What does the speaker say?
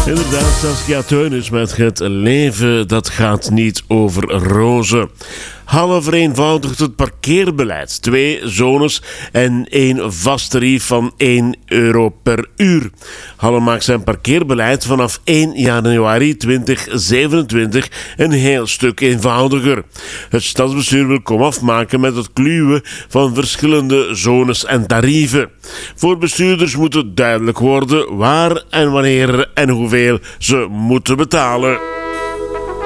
Inderdaad, Saskia Teunis met het leven dat gaat niet over rozen. Halle vereenvoudigt het parkeerbeleid. 2 zones en 1 vast tarief van €1 per uur. Halle maakt zijn parkeerbeleid vanaf 1 januari 2027 een heel stuk eenvoudiger. Het stadsbestuur wil komaf maken met het kluwen van verschillende zones en tarieven. Voor bestuurders moet het duidelijk worden waar en wanneer en hoeveel ze moeten betalen.